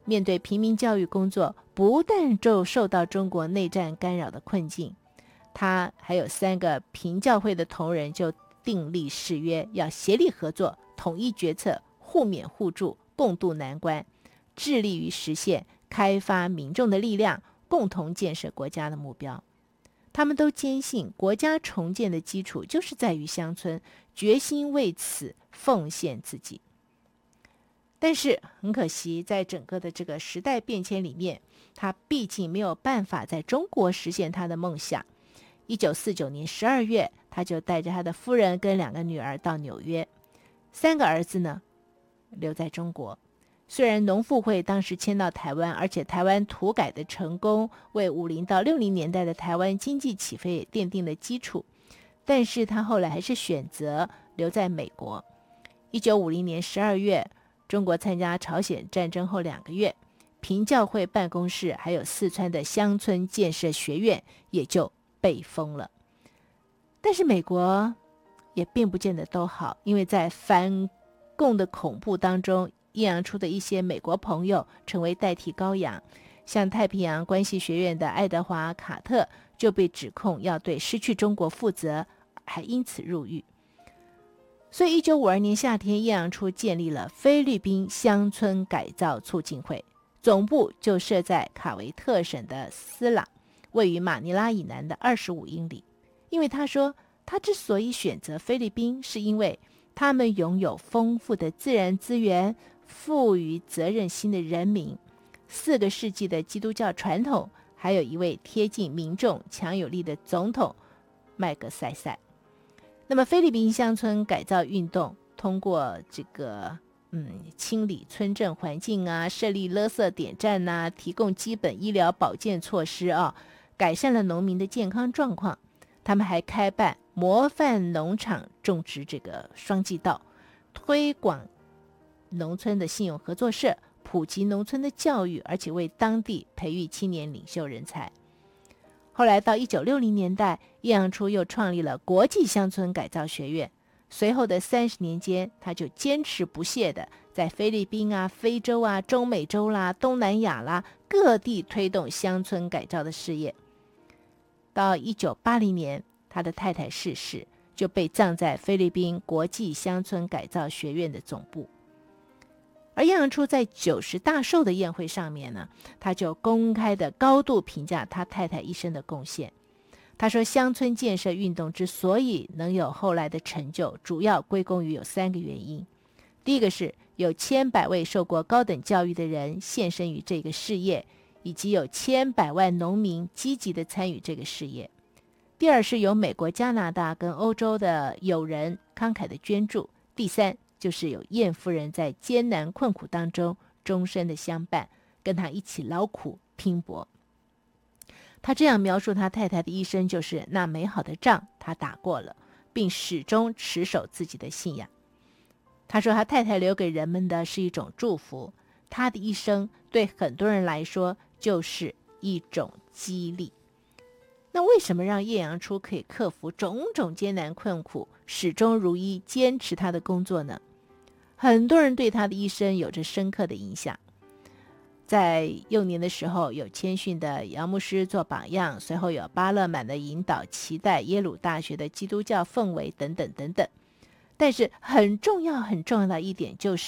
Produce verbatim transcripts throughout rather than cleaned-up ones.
面对平民教育工作不但就受到中国内战干扰的困境，他还有三个平教会的同仁就订立誓约，要协力合作，统一决策，互勉互助，共度难关，致力于实现开发民众的力量，共同建设国家的目标。他们都坚信国家重建的基础就是在于乡村，决心为此奉献自己。但是很可惜，在整个的这个时代变迁里面，他毕竟没有办法在中国实现他的梦想。一九四九年十二月，他就带着他的夫人跟两个女儿到纽约，三个儿子呢留在中国。虽然农复会当时迁到台湾，而且台湾土改的成功为五零到六零年代的台湾经济起飞也奠定了基础，但是他后来还是选择留在美国。一九五零年十二月，中国参加朝鲜战争后两个月，平教会办公室还有四川的乡村建设学院也就被封了。但是美国也并不见得都好，因为在反共的恐怖当中，益阳初的一些美国朋友成为代替羔羊，像太平洋关系学院的爱德华·卡特就被指控要对失去中国负责，还因此入狱。所以一九五二年夏天，益阳初建立了菲律宾乡村改造促进会，总部就设在卡维特省的斯朗，位于马尼拉以南的二十五英里。因为他说，他之所以选择菲律宾，是因为他们拥有丰富的自然资源，富于责任心的人民，四个世纪的基督教传统，还有一位贴近民众、强有力的总统麦格塞塞。那么菲律宾乡村改造运动通过这个嗯清理村镇环境啊，设立垃圾点站啊，提供基本医疗保健措施啊，改善了农民的健康状况。他们还开办模范农场，种植这个双季稻，推广农村的信用合作社，普及农村的教育，而且为当地培育青年领袖人才。后来到一九六零年代，益阳初又创立了国际乡村改造学院。随后的三十年间，他就坚持不懈的在菲律宾啊、非洲啊、中美洲啦、东南亚啦各地推动乡村改造的事业。到一九八零年，他的太太逝世，就被葬在菲律宾国际乡村改造学院的总部。而益阳初在九十大寿的宴会上面呢，他就公开的高度评价他太太一生的贡献。他说，乡村建设运动之所以能有后来的成就，主要归功于有三个原因。第一个是有千百位受过高等教育的人献身于这个事业，以及有千百万农民积极的参与这个事业。第二是有美国、加拿大跟欧洲的友人慷慨的捐助。第三就是有燕夫人在艰难困苦当中终身的相伴，跟他一起劳苦拼搏。他这样描述他太太的一生，就是那美好的仗他打过了，并始终持守自己的信仰。他说他太太留给人们的是一种祝福，他的一生对很多人来说就是一种激励。那为什么让叶阳初可以克服种种艰难困苦，始终如一坚持他的工作呢？很多人对他的一生有着深刻的影响。在幼年的时候，有谦逊的姚牧师做榜样，随后有巴勒满的引导，期待耶鲁大学的基督教氛围等等等等。但是很重要很重要的一点就是，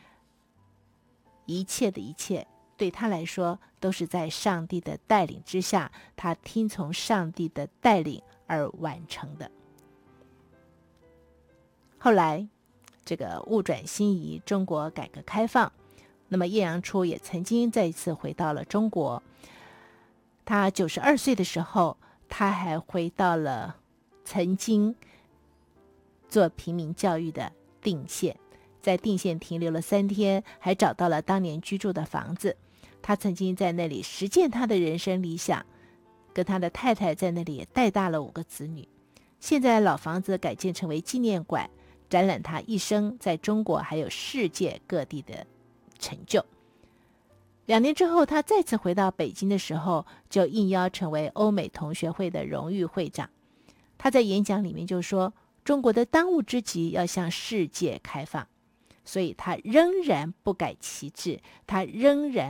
一切的一切对他来说都是在上帝的带领之下，他听从上帝的带领而完成的。后来这个物转星移，中国改革开放，那么叶阳初也曾经再一次回到了中国。他九十二岁的时候，他还回到了曾经做平民教育的定县，在定县停留了三天，还找到了当年居住的房子。他曾经在那里实践他的人生理想，跟他的太太在那里也带大了五个子女。现在老房子改建成为纪念馆，展览他一生在中国还有世界各地的成就。两年之后，他再次回到北京的时候，就应邀成为欧美同学会的荣誉会长。他在演讲里面就说，中国的当务之急要向世界开放，所以他仍然不改旗帜，他仍然